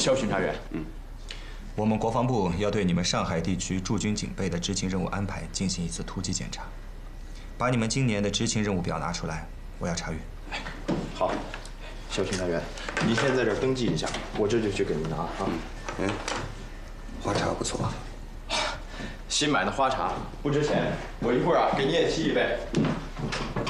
肖巡查员。 我们国防部要对你们上海地区驻军警备的执勤任务安排进行一次突击检查，把你们今年的执勤任务表拿出来，我要查阅。 好，肖巡查员，您先在这儿登记一下，我这就去给您拿啊。 花茶不错。 新买的花茶不值钱，我一会儿啊给你也沏一杯。